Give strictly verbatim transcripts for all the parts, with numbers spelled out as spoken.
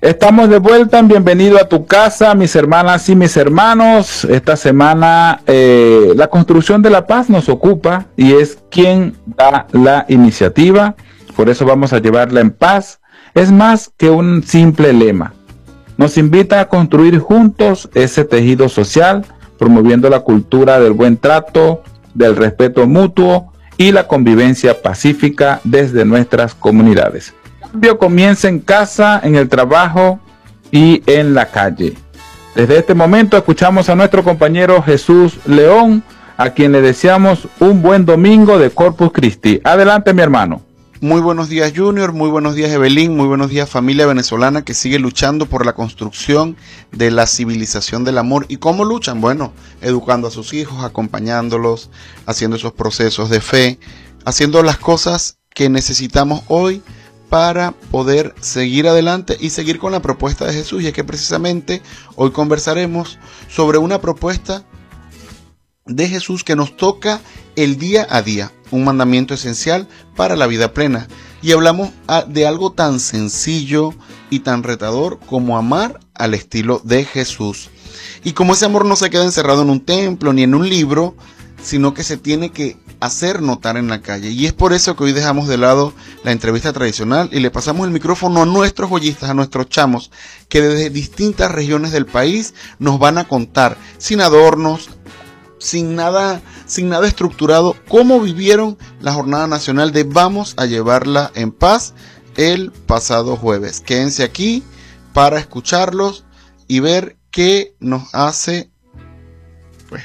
Estamos de vuelta, bienvenido a tu casa, mis hermanas y mis hermanos. Esta semana eh, la construcción de la paz nos ocupa y es quien da la iniciativa. Por eso vamos a llevarla en paz. Es más que un simple lema. Nos invita a construir juntos ese tejido social, promoviendo la cultura del buen trato, del respeto mutuo y la convivencia pacífica desde nuestras comunidades. El cambio comienza en casa, en el trabajo y en la calle. Desde este momento escuchamos a nuestro compañero Jesús León, a quien le deseamos un buen domingo de Corpus Christi. Adelante, mi hermano. Muy buenos días, Junior, muy buenos días, Evelyn, muy buenos días, familia venezolana que sigue luchando por la construcción de la civilización del amor. ¿Y cómo luchan? Bueno, educando a sus hijos, acompañándolos, haciendo esos procesos de fe, haciendo las cosas que necesitamos hoy para poder seguir adelante y seguir con la propuesta de Jesús. Y es que precisamente hoy conversaremos sobre una propuesta de Jesús que nos toca el día a día, un mandamiento esencial para la vida plena. Y hablamos de algo tan sencillo y tan retador como amar al estilo de Jesús. Y como ese amor no se queda encerrado en un templo ni en un libro, sino que se tiene que hacer notar en la calle. Y es por eso que hoy dejamos de lado la entrevista tradicional y le pasamos el micrófono a nuestros joyistas, a nuestros chamos, que desde distintas regiones del país nos van a contar, sin adornos, sin nada, sin nada estructurado, cómo vivieron la jornada nacional de Vamos a Llevarla en Paz el pasado jueves. Quédense aquí para escucharlos y ver qué nos hace, pues,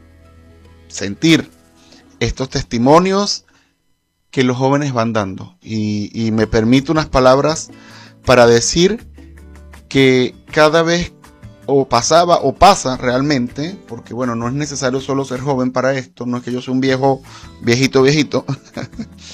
sentir estos testimonios que los jóvenes van dando. Y, y me permito unas palabras para decir que cada vez o pasaba o pasa realmente, porque bueno, no es necesario solo ser joven para esto, no es que yo sea un viejo, viejito, viejito,